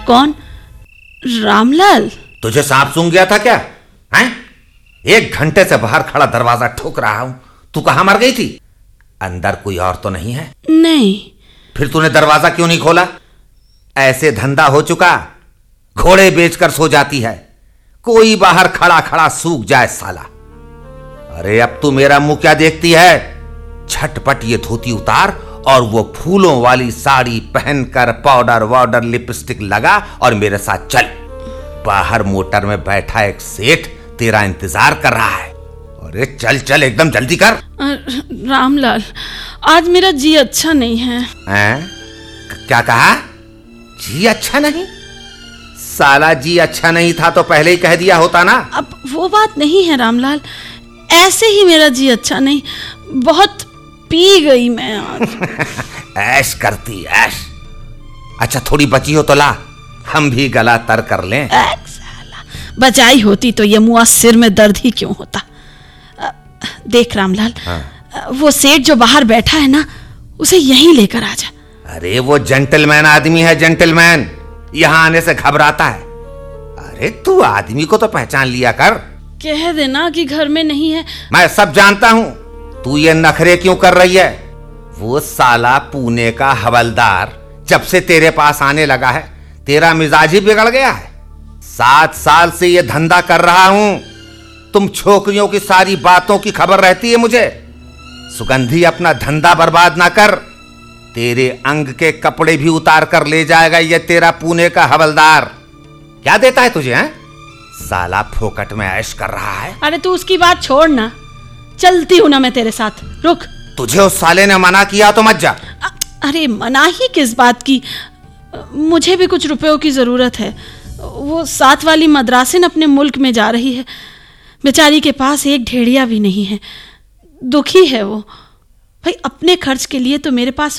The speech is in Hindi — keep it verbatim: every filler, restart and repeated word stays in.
कौन? रामलाल? तुझे सांप सूंघ गया था क्या? हैं? एक घंटे से बाहर खड़ा दरवाजा ठोक रहा हूं, तू कहां मर गई थी? अंदर कोई और तो नहीं है? नहीं। फिर तूने दरवाजा क्यों नहीं खोला? ऐसे धंधा हो चुका, घोड़े बेचकर सो जाती है, कोई बाहर खड़ा खड़ा सूख जाए साला। अरे अब तू मेरा मुंह क्या देखती है? झटपट ये धोती उतार और वो फूलों वाली साड़ी पहनकर पाउडर वाउडर लिपस्टिक लगा और मेरे साथ चल। बाहर मोटर में बैठा एक सेठ तेरा इंतजार कर रहा है। अरे चल चल, एकदम जल्दी कर। रामलाल, आज मेरा जी अच्छा नहीं है। हैं? क्या कहा? जी अच्छा नहीं? साला जी अच्छा नहीं था तो पहले ही कह दिया होता ना। अब वो बात नहीं है रामलाल, ऐसे ही मेरा जी अच्छा नहीं, बहुत पी गई मैं आज। ऐश करती ऐश। अच्छा थोड़ी बची हो तो ला, हम भी गला तर कर लें। साला, बचाई होती तो ये मुआ सिर में दर्द ही क्यों होता। देख रामलाल, हाँ। वो सेठ जो बाहर बैठा है ना, उसे यहीं लेकर आ जा। अरे वो जेंटलमैन आदमी है, जेंटलमैन, यहाँ आने से घबराता है। अरे तू आदमी को तो पहचान लिया कर। कह देना कि घर में नहीं है। मैं सब जानता हूँ, तू ये नखरे क्यों कर रही है? वो साला पुणे का हवलदार जब से तेरे पास आने लगा है, तेरा मिजाज ही बिगड़ गया है। सात साल से ये धंधा कर रहा हूं, तुम छोकरियों की सारी बातों की खबर रहती है मुझे। सुगंधी, अपना धंधा बर्बाद ना कर, तेरे अंग के कपड़े भी उतार कर ले जाएगा ये तेरा पुणे का हवलदार। क्या देता है तुझे? हैं? साला फोकट में ऐश कर रहा है। अरे तू उसकी बात छोड़ ना, चलती हूं ना मैं तेरे साथ, रुक। तुझे उस साले ने मना किया तो मत जा। अरे मना ही किस बात की, मुझे भी कुछ रुपयों की जरूरत है। वो साथ वाली मद्रासिन अपने मुल्क में जा रही है, बेचारी के पास एक ढेड़िया भी नहीं है, दुखी है वो। भाई अपने खर्च के लिए तो मेरे पास